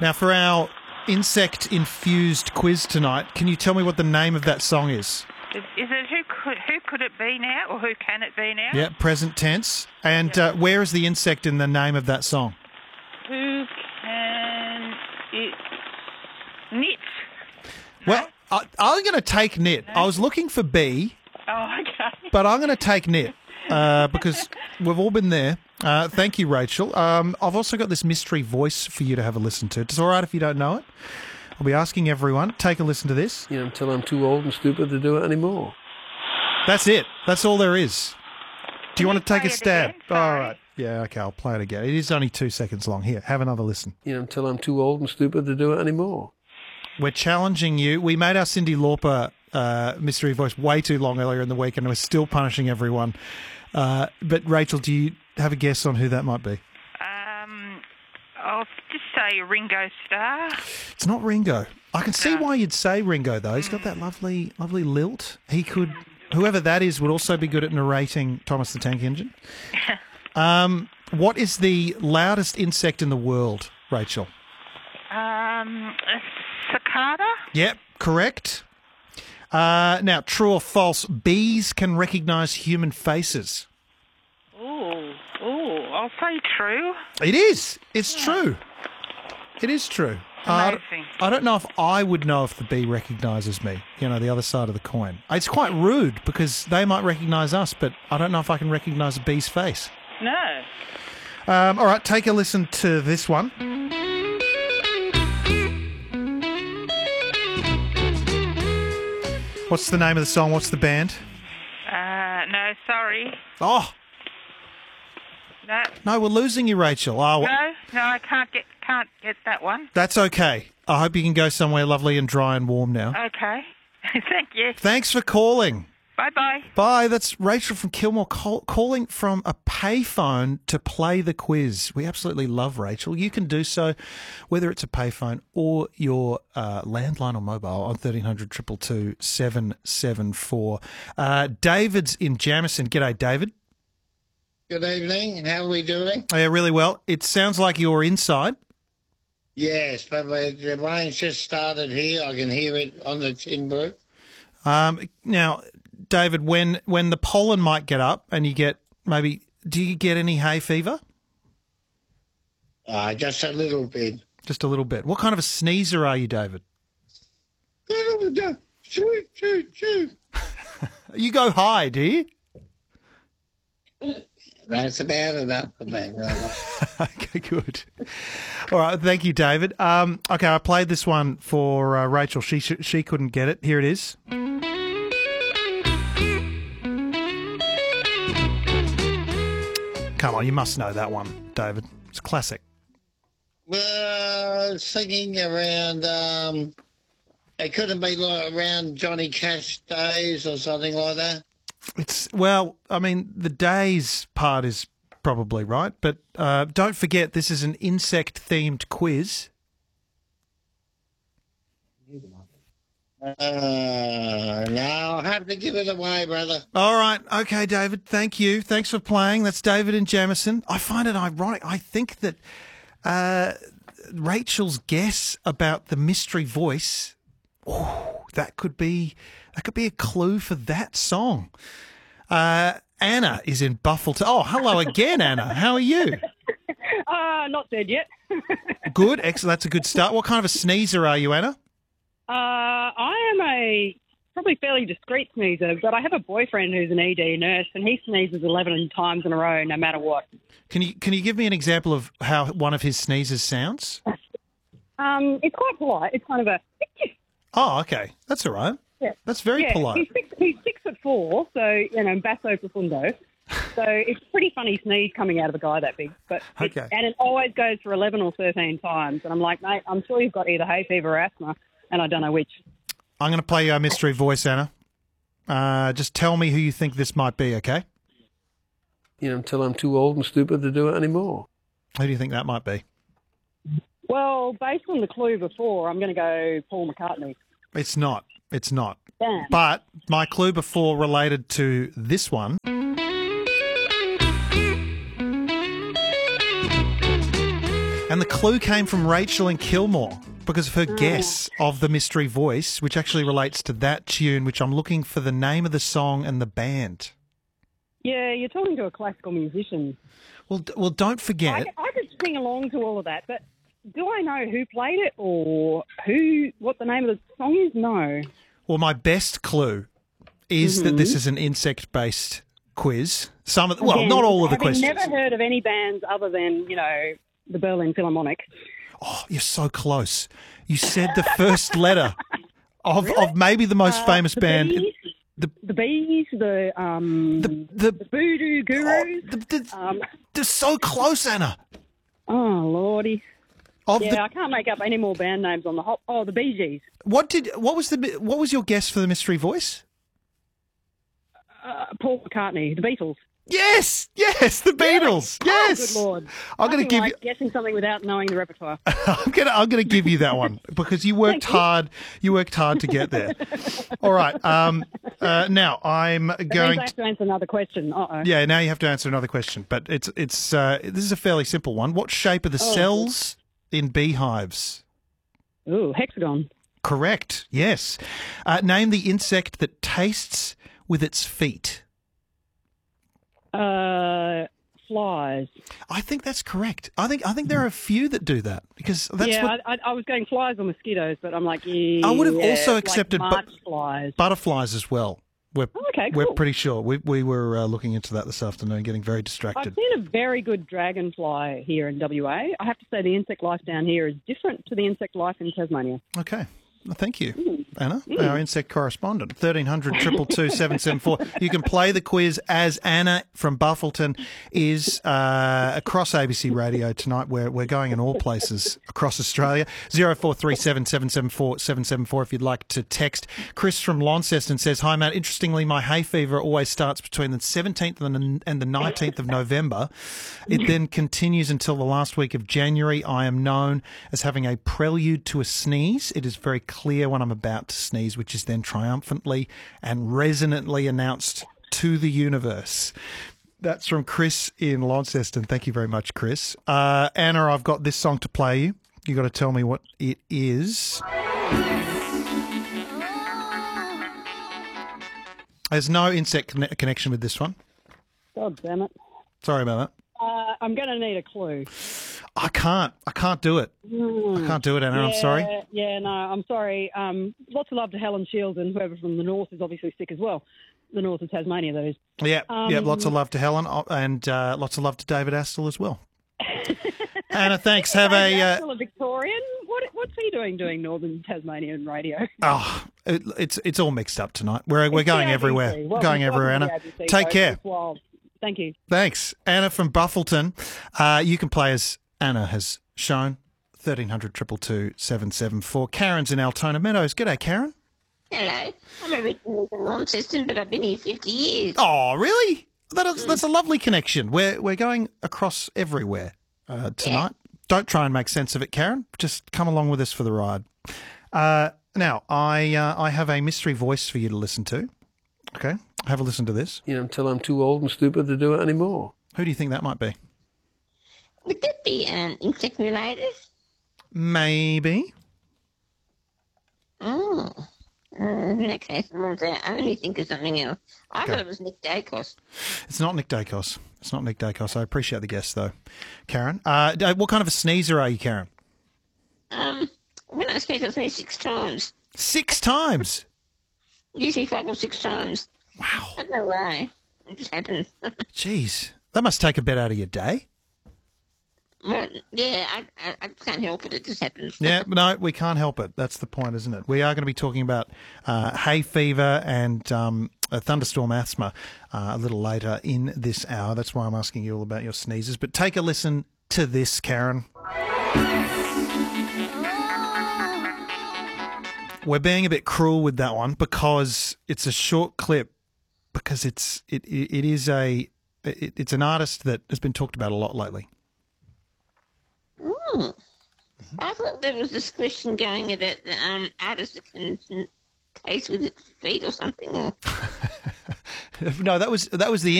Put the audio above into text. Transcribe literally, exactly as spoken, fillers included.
Now, for our insect-infused quiz tonight, can you tell me what the name of that song is? Is, is it who could who could it be now, or who can it be now? Yeah, present tense. And uh, where is the insect in the name of that song? Who can it knit? Well, I, I'm going to take knit. I was looking for bee, Oh, okay. but I'm going to take knit uh, because we've all been there. Uh, thank you, Rachel. Um, I've also got this mystery voice for you to have a listen to. It's all right if you don't know it. I'll be asking everyone. Take a listen to this. You know, until I'm too old and stupid to do it anymore. That's it. That's all there is. Do you want to take a play it stab? again? All Sorry. right. Yeah, okay, I'll play it again. It is only two seconds long. Here, have another listen. You know, until I'm too old and stupid to do it anymore. We're challenging you. We made our Cyndi Lauper uh, mystery voice way too long earlier in the week, and we're still punishing everyone. Uh, but, Rachel, do you have a guess on who that might be? Um, I'll just say Ringo Starr. It's not Ringo. I can see No. why you'd say Ringo, though. He's got that lovely, lovely lilt. He could, whoever that is, would also be good at narrating Thomas the Tank Engine. Um, what is the loudest insect in the world, Rachel? Um, a cicada. Yep, correct. Uh, now, true or false, bees can recognise human faces. Ooh, ooh, I'll say true. It is. It's true. It is true. Uh, I don't- Amazing. I don't know if I would know if the bee recognises me, you know, the other side of the coin. It's quite rude because they might recognise us, but I don't know if I can recognise a bee's face. No. Um, all right, take a listen to this one. What's the name of the song? What's the band? Uh, no, sorry. Oh, No, no, we're losing you, Rachel. Oh, well, no, no, I can't get can't get that one. that's okay. I hope you can go somewhere lovely and dry and warm now. Okay. Thank you. Thanks for calling. Bye bye. Bye. That's Rachel from Kilmore call, calling from a payphone to play the quiz. We absolutely love Rachel. You can do so whether it's a payphone or your uh, landline or mobile on thirteen hundred two two two seven seven four. Uh, David's in Jamison. G'day, David. Good evening. How are we doing? Yeah, really well. It sounds like you're inside. Yes, but the the rain's just started here. I can hear it on the tin roof. Um, now, David, when when the pollen might get up and you get maybe, do you get any hay fever? Uh, just a little bit. Just a little bit. What kind of a sneezer are you, David? Shoot, shoot, shoot. You go high, do you? That's about enough for me. Brother. Okay, good. All right, thank you, David. Um, okay, I played this one for uh, Rachel. She sh- she couldn't get it. Here it is. Come on, you must know that one, David. It's a classic. Well, I was thinking around, um, it couldn't be like around Johnny Cash days or something like that. It's well, I mean, the days part is probably right, but uh, don't forget this is an insect-themed quiz. Uh, no, I'll have to give it away, brother. All right. Okay, David. Thank you. Thanks for playing. That's David in Jamison. I find it ironic. I think that uh, Rachel's guess about the mystery voice, oh, that could be that could be a clue for that song. Uh, Anna is in Buffleton. Oh, hello again, Anna. How are you? Uh, not dead yet. Good. Excellent. That's a good start. What kind of a sneezer are you, Anna? Uh, I am a probably fairly discreet sneezer, but I have a boyfriend who's an E D nurse, and he sneezes eleven times in a row, no matter what. Can you can you give me an example of how one of his sneezes sounds? Um, it's quite polite. It's kind of a Oh, okay. That's all right. yeah. That's very yeah. polite. He's six, he's six foot four, so you know, basso profundo. So it's a pretty funny sneeze coming out of a guy that big. But it, Okay. and it always goes for eleven or thirteen times, and I'm like, mate, I'm sure you've got either hay fever or asthma, and I don't know which. I'm going to play you our mystery voice, Anna. Uh, just tell me who you think this might be, okay? You know, until I'm too old and stupid to do it anymore. Who do you think that might be? Well, based on the clue before, I'm going to go Paul McCartney. It's not. It's not. Damn. But my clue before related to this one. And the clue came from Rachel in Kilmore because of her guess of the mystery voice, which actually relates to that tune, which I'm looking for the name of the song and the band. Yeah, you're talking to a classical musician. Well, d- well, don't forget. I, I could sing along to all of that, but do I know who played it or who, what the name of the song is? No. Well, my best clue is that this is an insect-based quiz. Some of the, well, Again, not all of the having questions. never heard of any bands other than, you know, the Berlin Philharmonic. Oh, you're so close. You said the first letter of of maybe the most famous Uh, the band. Bees, The the Bees, the um, the the, the, Voodoo oh, Gurus. the, the um, they're so close, Anna. oh lordy, Of yeah, the, I can't make up any more band names on the hop. Oh, the Bee Gees, what did what was the what was your guess for the mystery voice? uh, Paul McCartney, the Beatles. Yes, yes, the Beatles. Yes. Oh, good lord. I'm going to Nothing give like you. guessing something without knowing the repertoire. I'm going to. I'm going to give you that one because you worked Thank you. hard. You worked hard to get there. All right. Um. Uh, now I'm It means going. I have to answer another question. Uh oh. Yeah. Now you have to answer another question, but it's it's. Uh, this is a fairly simple one. What shape are the Oh. cells in beehives? Ooh, hexagon. Correct. Yes. Uh, name the insect that tastes with its feet. Uh, flies. I think that's correct. I think I think there are a few that do that because that's yeah, what I, I, I was going flies or mosquitoes, but I'm like, yeah. I would have also like accepted bu- March flies. butterflies as well. We're Oh, okay, we're cool. pretty sure. We we were uh, looking into that this afternoon, getting very I've distracted. seen a very good dragonfly here in W A. I have to say the insect life down here is different to the insect life in Tasmania. Okay. Well, thank you, Anna, our insect correspondent. thirteen hundred, two two two, seven seven four. You can play the quiz as Anna from Buffleton is uh, across A B C Radio tonight. We're, we're going in all places across Australia. zero four three seven, seven seven four, seven seven four if you'd like to text. Chris from Launceston says, hi, Matt. Interestingly, my hay fever always starts between the seventeenth and the, and the nineteenth of November. It then continues until the last week of January. I am known as having a prelude to a sneeze. It is very clear when I'm about to sneeze, which is then triumphantly and resonantly announced to the universe. That's from Chris in Launceston. Thank you very much, Chris. Uh, Anna, I've got this song to play you. You got to tell me what it is. There's no insect conne- connection with this one. God damn it. Sorry about that. Uh, I'm going to need a clue. I can't. I can't do it. I can't do it, Anna. I'm Yeah, sorry. Yeah, no, I'm sorry. Um, lots of love to Helen Shields and whoever from the north is obviously sick as well. The north of Tasmania, that is. Yeah, yeah. Um, Lots of love to Helen uh, and uh, lots of love to David Astle as well. Anna, thanks. Have a. David Uh, Astle, a Victorian. What, what's he doing doing northern Tasmanian radio? oh, it, it's it's all mixed up tonight. We're we're It's going the everywhere. A B C. We're Welcome- going everywhere, welcome Anna. to the A B C, Take folks. care. It's wild. Thank you. Thanks, Anna from Buffleton. Uh, you can play as Anna has shown. Thirteen hundred triple two seven seven four. Karen's in Altona Meadows. G'day, Karen. Hello. I'm originally from Launceston, but I've been here fifty years. Oh, really? That is, that's a lovely connection. We're we're going across everywhere uh, tonight. Don't try and make sense of it, Karen. Just come along with us for the ride. Uh, now, I uh, I have a mystery voice for you to listen to. Okay, have a listen to this. You know, until I'm too old and stupid to do it anymore. Who do you think that might be? Would that be um, insect related? Maybe. Oh. Uh, in that case, I won't say- I only think of something else. I Okay. thought it was Nick Dacos. It's not Nick Dacos. It's not Nick Dacos. I appreciate the guess, though. Karen, uh, d- what kind of a sneezer are you, Karen? Um, when I sneeze, I sneeze six times. Six times. Usually five or six times. Wow. I don't know why. It just happens. Jeez. That must take a bit out of your day. Well, yeah, I, I, I can't help it. It just happens. Yeah, but no, we can't help it. That's the point, isn't it? We are going to be talking about uh, hay fever and um, a thunderstorm asthma uh, a little later in this hour. That's why I'm asking you all about your sneezes. But take a listen to this, Karen. We're being a bit cruel with that one because it's a short clip. Because it's it it, it is a it, it's an artist that has been talked about a lot lately. Mm. I thought there was this question going about the um, artist that can can taste with its feet or something. Or... No, that was that was the